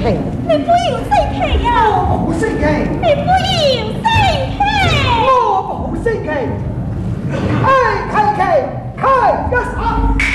气， 你不要生气呀！ 我冇生气， 你不要生气！ 我冇生气，开，开一手。